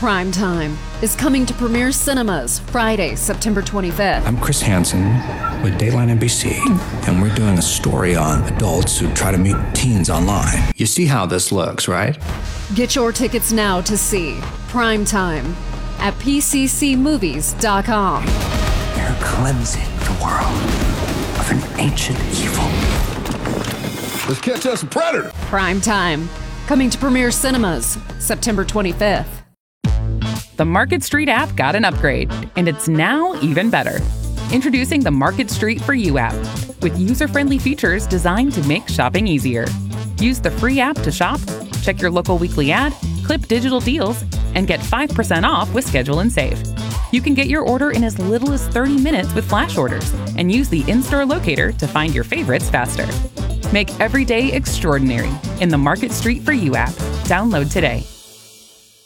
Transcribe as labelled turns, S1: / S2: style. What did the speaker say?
S1: Prime Time is coming to Premiere Cinemas Friday, September 25th.
S2: I'm Chris Hansen with Dateline NBC, and we're doing a story on adults who try to meet teens online. You see how this looks, right?
S1: Get your tickets now to see Prime Time at pccmovies.com.
S2: You're cleansing the world of an ancient evil.
S3: Let's catch us a predator.
S1: Prime Time, coming to Premiere Cinemas September 25th.
S4: The Market Street app got an upgrade, and it's now even better. Introducing the Market Street for You app, with user-friendly features designed to make shopping easier. Use the free app to shop, check your local weekly ad, clip digital deals, and get 5% off with Schedule and Save. You can get your order in as little as 30 minutes with flash orders, and use the in-store locator to find your favorites faster. Make every day extraordinary in the Market Street for You app. Download today.